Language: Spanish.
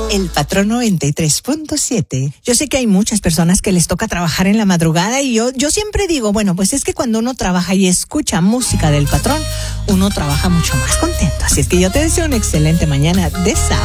El Patrón 93.7. Yo sé que hay muchas personas que les toca trabajar en la madrugada y yo siempre digo, bueno, pues es que cuando uno trabaja y escucha música del Patrón, uno trabaja mucho más contento. Así es que yo te deseo una excelente mañana de sábado.